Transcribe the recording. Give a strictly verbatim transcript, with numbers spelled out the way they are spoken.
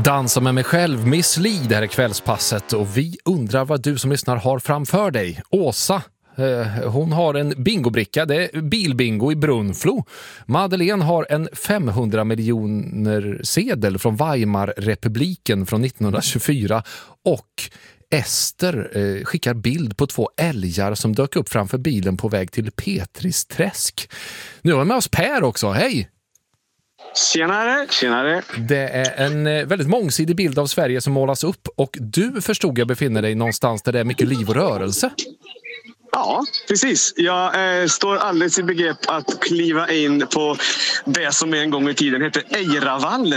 Dansa med mig själv, Miss Li, det här är kvällspasset och vi undrar vad du som lyssnar har framför dig. Åsa, eh, hon har en bingobricka, det är bilbingo i Brunflo. Madeleine har en femhundra miljoner sedel från Weimarrepubliken från nittonhundratjugofyra och Ester eh, skickar bild på två älgar som dök upp framför bilen på väg till Petristräsk. Nu har vi med oss Per också, hej! Tjenare, tjenare. Det är en eh, väldigt mångsidig bild av Sverige som målas upp och du förstod jag befinner dig någonstans där det är mycket liv och rörelse. Ja, precis. Jag eh, står alldeles i begrepp att kliva in på det som en gång i tiden hette Eiravallen.